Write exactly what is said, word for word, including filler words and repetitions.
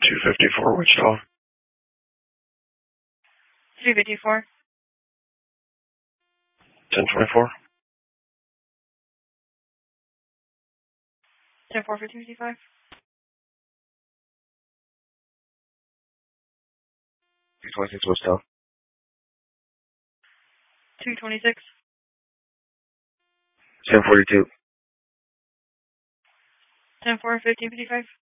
two fifty-four Wichita. three fifty-four. ten twenty-four. ten four fifty fifty-five. two twenty-six Wichita. two twenty-six. ten forty-two. ten four fifty fifty-five.